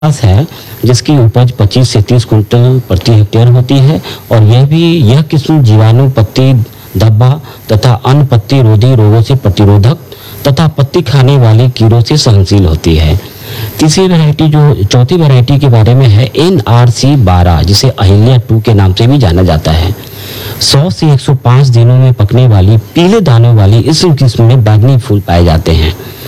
घास है जिसकी उपज 25 से 30 कुंटल प्रति हेक्टेयर होती है और यह किस्म जीवाणु, पत्ती धब्बा तथा अन्य पत्ती रोधी रोगों से प्रतिरोधक तथा पत्ती खाने वाले कीड़ों से सहनशील होती है। चौथी वैरायटी के बारे में है NRC 12, जिसे अहिल्या 2 के नाम से भी जाना जाता है। 100 से 105 दिनों में पकने वाली पीले दानों वाली इस किस्म में बैंगनी फूल पाए जाते हैं।